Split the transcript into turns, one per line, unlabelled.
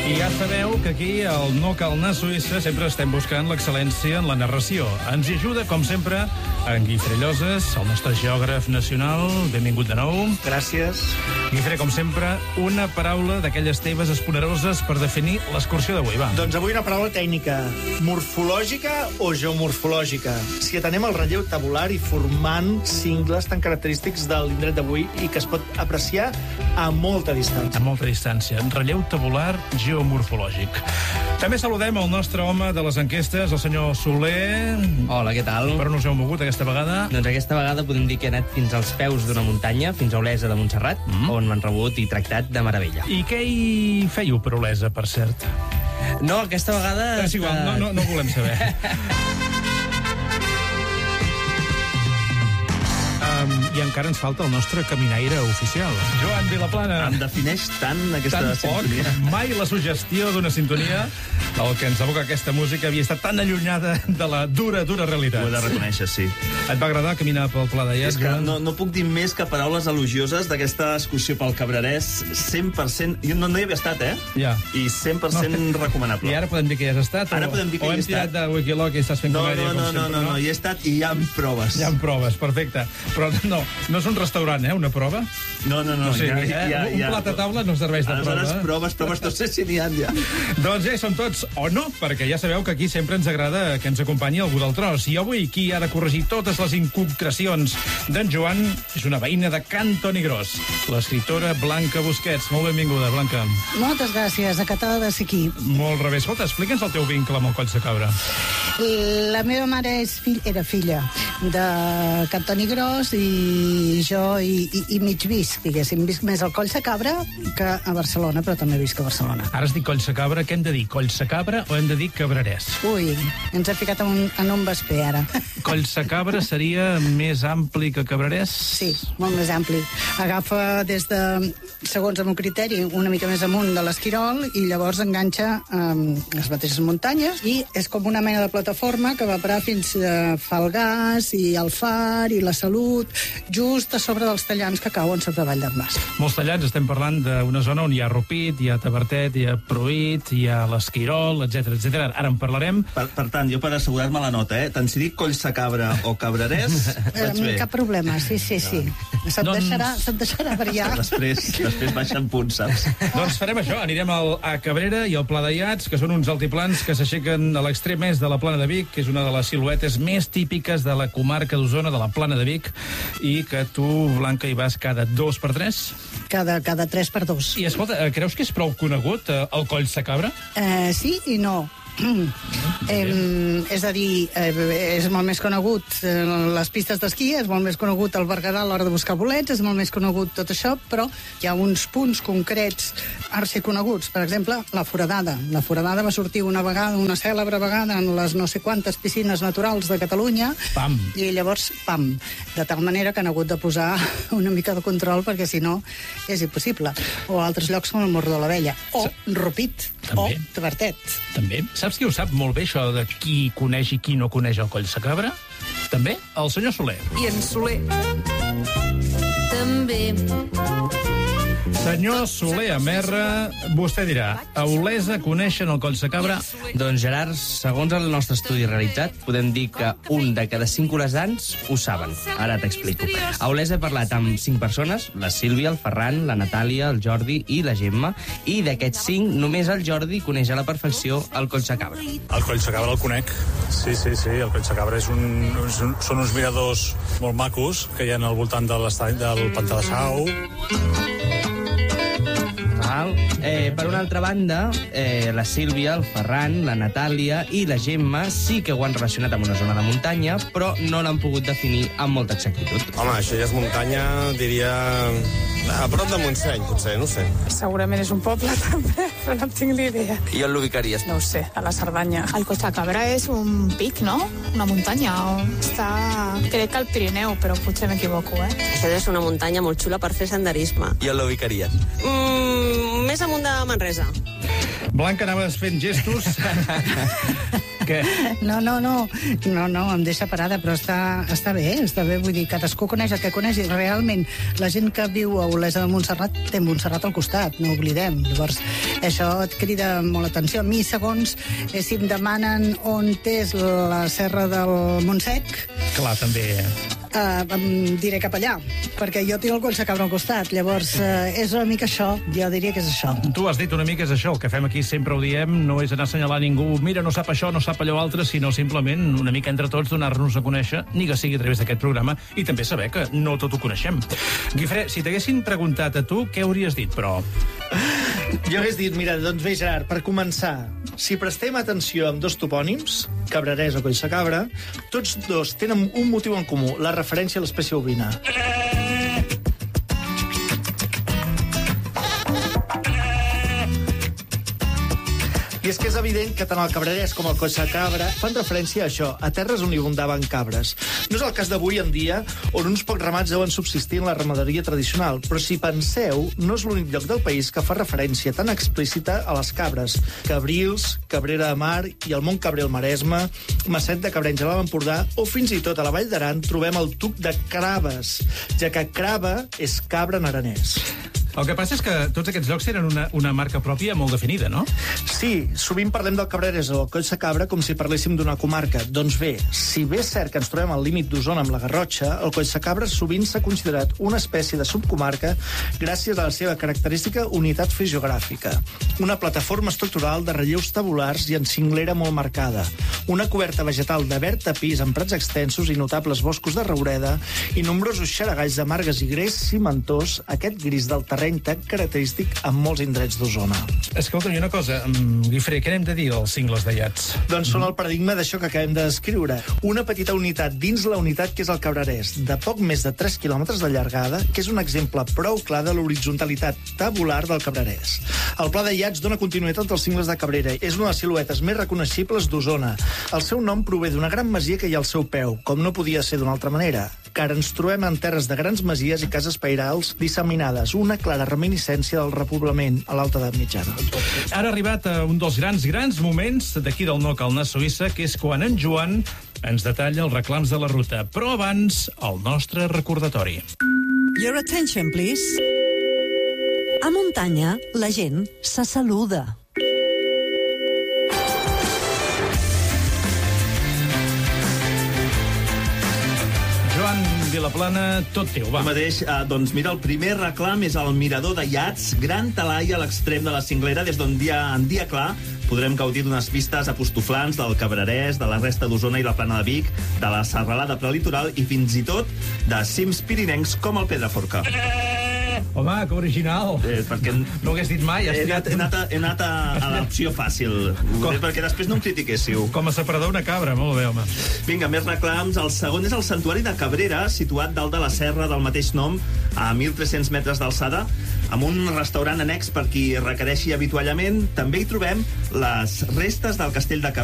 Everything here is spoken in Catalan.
I ja sabeu que aquí, al No Cal anar a Suïssa, sempre estem buscant l'excel·lència en la narració. Ens hi ajuda, com sempre, en Guifré Lloses, el nostre geògraf nacional. Benvingut de nou.
Gràcies.
Guifré, com sempre, una paraula d'aquelles teves esponeroses per definir l'excursió d'avui, va.
Doncs avui una paraula tècnica. Morfològica o geomorfològica? Si atenem el relleu tabular i formant cingles tan característics de l'indret d'avui i que es pot apreciar a molta distància.
A molta distància. Relleu tabular geomorfològic. També saludem el nostre home de les enquestes, el senyor Soler.
Hola, què tal?
Per on us heu mogut aquesta vegada?
Doncs aquesta vegada podem dir que he anat fins als peus d'una muntanya, fins a Olesa de Montserrat, on m'han rebut i tractat de meravella.
I què hi fèieu per Olesa, per cert?
No, aquesta vegada...
És igual, no volem saber. I encara ens falta el nostre caminaire oficial, Joan Vilaplana.
Em defineix tant aquesta sintonia.
Mai la suggestió d'una sintonia, el que ens evoca aquesta música, havia estat tan allunyada de la dura realitat.
Ho he de reconèixer, sí.
Et va agradar caminar pel Pla de Llet,
És que
Joan?
no puc dir més que paraules elogioses d'aquesta excursió pel Cabrerès. 100%... Jo no hi havia estat,
Ja.
I 100% recomanable.
I ara podem dir que hi has estat?
Ara podem dir que
hi has estat. O hem tirat de Wikiloc i estàs fent comèdia, com sempre,
No, hi he estat i hi ha proves.
Hi ha proves, perfecte. Però no és un restaurant, una prova?
No.
O sigui, un plat a taula no serveix de prova.
Aleshores, proves, no sé si n'hi ha ja.
Doncs ja hi som tots, o no, perquè ja sabeu que aquí sempre ens agrada que ens acompanyi algú del tros. I avui qui ha de corregir totes les inconcrecions d'en Joan és una veïna de Can Toni Gros, l'escriptora Blanca Busquets. Molt benvinguda, Blanca.
Moltes gràcies, encantada de ser aquí.
Molt rebé. Escolta, explica'ns el teu vincle amb el Coll de Cabra.
La meva mare era filla de Can Toni Gros i jo i mig visc, diguéssim. Visc més al Coll de Cabra que a Barcelona, però també visc a Barcelona.
Ara es diu Coll de Cabra. Què hem de dir? Coll de Cabra o hem de dir Cabrerès?
Ui, ens ha ficat en un vesper, ara.
Coll de Cabra seria més ampli que Cabrerès?
Sí, molt més ampli. Agafa des de, segons el meu criteri, una mica més amunt de l'Esquirol i llavors enganxa les mateixes muntanyes i és com una mena de plataforma que va parar fins a Falgars i el Far i la Salut, just a sobre dels tallants que cauen sobre Vall d'en Bas.
Molts tallants, estem parlant d'una zona on hi ha Rupit, hi ha Tavertet, hi ha Pruit, hi ha l'Esquirol, etc. Ara en parlarem.
Per tant, jo per assegurar-me la nota, tant si dic Coll de Cabra o Cabrerès, vaig bé.
Cap problema, sí. Se't deixarà variar.
Després baixen punts, saps?
Doncs farem això, anirem a Cabrera i al Pla de Llats, que són uns altiplans que s'aixequen a l'extrem est de la Plana de Vic, que és una de les siluetes més típiques de la comarca d'Osona, de la Plana de Vic, i que tu, Blanca, hi vas cada 2x3?
Cada 3x2.
I escolta, creus que és prou conegut el Coll de Cabra?
Sí i no. És a dir, és molt més conegut les pistes d'esquí, és molt més conegut el Berguedà a l'hora de buscar bolets, és molt més conegut tot això, però hi ha uns punts concrets arxiconeguts. Per exemple, la Foradada. La Foradada va sortir una cèlebre vegada en les no sé quantes piscines naturals de Catalunya.
Pam.
I llavors, pam. De tal manera que han hagut de posar una mica de control perquè si no és impossible. O altres llocs com el Morro de l'Abella. O Rupit.
També.
O Tavertet.
També. Saps qui ho sap molt bé, això de qui coneix i qui no coneix el Coll de Cabra? També el senyor Soler.
I en Soler també.
Senyor Soler Amerra, vostè dirà, a Olesa coneixen el Coll de Cabra?
Doncs, Gerard, segons el nostre estudi realitzat, podem dir que un de cada 5 olesans ho saben. Ara t'explico. A Olesa he parlat amb 5 persones, la Sílvia, el Ferran, la Natàlia, el Jordi i la Gemma, i d'aquests 5, només el Jordi coneix a la perfecció el Coll de Cabra.
El Coll de Cabra el conec, sí, el Coll de Cabra són uns miradors molt macos que hi ha al voltant de l'estany del Pantà de Sau.
Per una altra banda, la Sílvia, el Ferran, la Natàlia i la Gemma sí que ho han relacionat amb una zona de muntanya, però no l'han pogut definir amb molta exactitud.
Home, això ja és muntanya, diria... a prop de Montseny, potser, no sé.
Segurament és un poble, també, però no en tinc ni idea.
I on l'ubicaries?
No ho sé, a la Cerdanya.
El Coll de Cabra és un pic, no? Una muntanya. Està, crec que al Pirineu, però potser m'equivoco,
Això és una muntanya molt xula per fer senderisme.
I on l'ubicaries?
Més amunt de Manresa.
Blanca, anaves fent gestos. Què?
No, em deixa parada, però està bé, vull dir, cadascú coneix el que coneix, i realment la gent que viu a Olesa de Montserrat té Montserrat al costat, no ho oblidem. Llavors, això et crida molt l'atenció. A mi, segons, si em demanen on és la Serra del Montsec...
Clar, també...
em diré cap allà, perquè jo tinc el Collsacabra al costat. Llavors, és una mica això, jo diria que és això.
Tu has dit una mica és això, el que fem aquí sempre ho diem, no és anar a assenyalar ningú, mira, no sap això, no sap allò altre, sinó simplement una mica entre tots donar-nos a conèixer, ni que sigui a través d'aquest programa, i també saber que no tot ho coneixem. Guifré, si t'haguessin preguntat a tu, què hauries dit, però?
Jo hagués dit, mira, doncs bé, Gerard, per començar, si prestem atenció amb dos topònims, Cabrerès o Collsacabra, tots dos tenen un motiu en comú, la referència a l'espècie ovina. I és que és evident que tant el Cabrerès com el Collsacabra fan referència a això, a terres on hi abundaven cabres. No és el cas d'avui en dia, on uns pocs ramats deuen subsistir en la ramaderia tradicional, però si penseu, no és l'únic lloc del país que fa referència tan explícita a les cabres. Cabrils, Cabrera de Mar i el Mont Cabrer al Maresme, Masset de Cabrenys a l'Alt Empordà, o fins i tot a la Vall d'Aran trobem el tuc de craves, ja que crava és cabra en aranès.
El que passa és que tots aquests llocs tenen una marca pròpia molt definida, no?
Sí, sovint parlem del Cabrerès o del Collsacabra com si parléssim d'una comarca. Doncs bé, si bé és cert que ens trobem al límit d'Osona amb la Garrotxa, el Collsacabra sovint s'ha considerat una espècie de subcomarca gràcies a la seva característica unitat fisiogràfica. Una plataforma estructural de relleus tabulars i en cinglera molt marcada. Una coberta vegetal de verd tapís amb prats extensos i notables boscos de roureda i nombrosos xaragalls de margues i greix cimentós, aquest gris del terreny tan característic en molts indrets d'Osona.
Escolta'm, una cosa, Guifré, què n'hem de dir dels cingles de Llats?
Doncs són el paradigma d'això que acabem de descriure. Una petita unitat dins la unitat que és el Cabrerès, de poc més de 3 quilòmetres de llargada, que és un exemple prou clar de l'horitzonalitat tabular del Cabrerès. El Pla de Llats dona continuïtat als cingles de Cabrera. És una de les siluetes més reconeixibles d'Osona. El seu nom prové d'una gran masia que hi ha al seu peu, com no podia ser d'una altra manera, car ens trobem en terres de grans masies i cases pairals disseminades, una clara reminiscència del repoblament a l'Alta Edat Mitjana.
Ara ha arribat un dels grans moments d'aquí del No Cal anar a Suïssa, que és quan en Joan ens detalla els reclams de la ruta. Però abans, el nostre recordatori.
Your attention, please. A muntanya, la gent se saluda.
Joan Vilaplana, tot teu, va.
Mateix, doncs mira, el primer reclam és el mirador de Llats, gran talai a l'extrem de la cinglera, des d'on en dia clar podrem gaudir d'unes vistes apostoflants del Cabrerès, de la resta d'Osona i la Plana de Vic, de la serralada prelitoral i fins i tot de cims pirinencs com el Pedraforca.
Home, que original.
Perquè
no ho hagués dit mai.
He anat a l'opció fàcil, perquè després no em critiquéssiu.
Com a separador una cabra, molt bé, home.
Vinga, més reclams. El segon és el Santuari de Cabrera, situat dalt de la serra del mateix nom, a 1.300 metres d'alçada, amb un restaurant annex per qui requereixi avituallament. També hi trobem les restes del castell de Cabrera,